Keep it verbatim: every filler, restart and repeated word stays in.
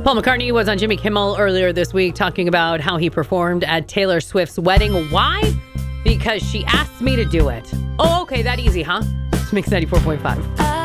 Paul McCartney was on Jimmy Kimmel earlier this week talking about how he performed at Taylor Swift's wedding. Why? Because she asked me to do it. Oh, okay, that easy, huh? Mix ninety-four point five.